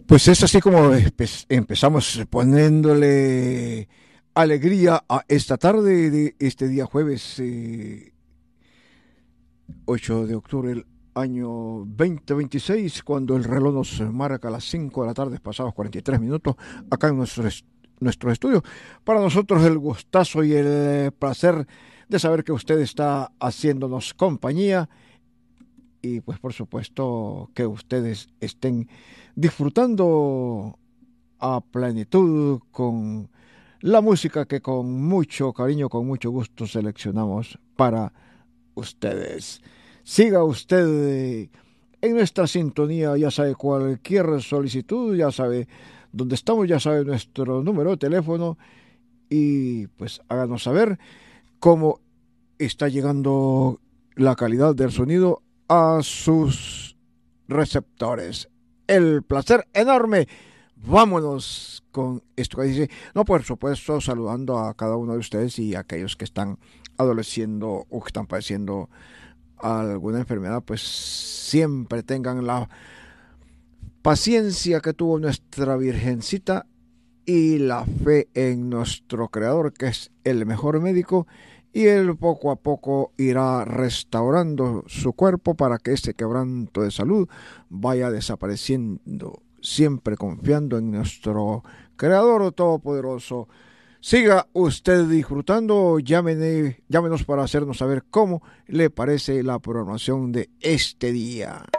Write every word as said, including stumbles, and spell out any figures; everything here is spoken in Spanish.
Pues es así como empe- empezamos poniéndole alegría a esta tarde de este día jueves eh, ocho de octubre del año veinte veintiséis, cuando el reloj nos marca las cinco de la tarde, pasados cuarenta y tres minutos, acá en nuestro, est- nuestro estudio. Para nosotros el gustazo y el placer de saber que usted está haciéndonos compañía y pues por supuesto que ustedes estén disfrutando a plenitud con la música que con mucho cariño, con mucho gusto seleccionamos para ustedes. Siga usted eh, en nuestra sintonía, ya sabe cualquier solicitud, ya sabe dónde estamos, ya sabe nuestro número de teléfono y pues háganos saber cómo está llegando la calidad del sonido a sus receptores. El placer enorme. Vámonos con esto que dice. No, por supuesto, saludando a cada uno de ustedes y a aquellos que están adoleciendo o que están padeciendo alguna enfermedad, pues siempre tengan la paciencia que tuvo nuestra Virgencita y la fe en nuestro Creador, que es el mejor médico, y él poco a poco irá restaurando su cuerpo para que ese quebranto de salud vaya desapareciendo, siempre confiando en nuestro Creador Todopoderoso. Siga usted disfrutando, llámene, llámenos para hacernos saber cómo le parece la programación de este día.